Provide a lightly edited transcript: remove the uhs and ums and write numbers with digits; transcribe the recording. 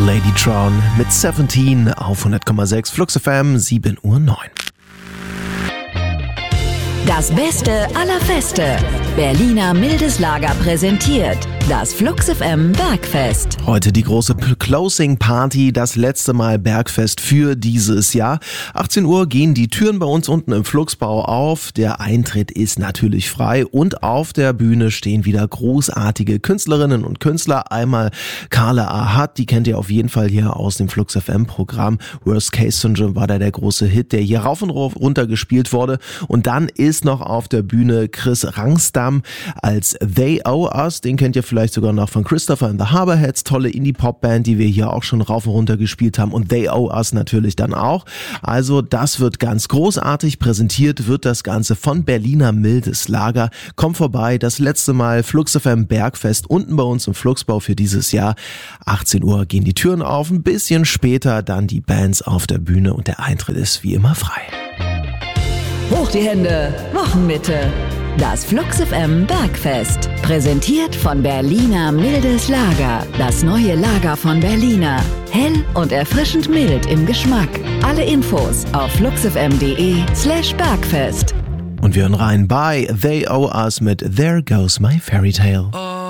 Ladytron mit 17 auf 100,6 Flux FM, 7:09 Uhr. Das Beste aller Feste. Berliner Mildeslager präsentiert das Flux FM Bergfest. Heute die große Closing Party, das letzte Mal Bergfest für dieses Jahr. 18 Uhr gehen die Türen bei uns unten im Fluxbau auf. Der Eintritt ist natürlich frei und auf der Bühne stehen wieder großartige Künstlerinnen und Künstler. Einmal Carla Ahad, die kennt ihr auf jeden Fall hier aus dem Flux FM Programm. Worst Case Syndrome war da der große Hit, der hier rauf und runter gespielt wurde. Und dann ist noch auf der Bühne Chris Rangsdam als They Owe Us, den kennt ihr vielleicht sogar noch von Christopher and the Harborheads, tolle Indie-Pop-Band, die wir hier auch schon rauf und runter gespielt haben, und They Owe Us natürlich dann auch. Also das wird ganz großartig, präsentiert wird das Ganze von Berliner Mildeslager. Kommt vorbei, das letzte Mal Flux FM Bergfest unten bei uns im Fluxbau für dieses Jahr. 18 Uhr gehen die Türen auf, ein bisschen später dann die Bands auf der Bühne und der Eintritt ist wie immer frei. Hoch die Hände, Wochenmitte. Das Flux FM Bergfest. Präsentiert von Berliner Mildeslager. Das neue Lager von Berliner. Hell und erfrischend mild im Geschmack. Alle Infos auf fluxfm.de/Bergfest. Und wir hören rein bei They Owe Us mit There Goes My Fairy Tale.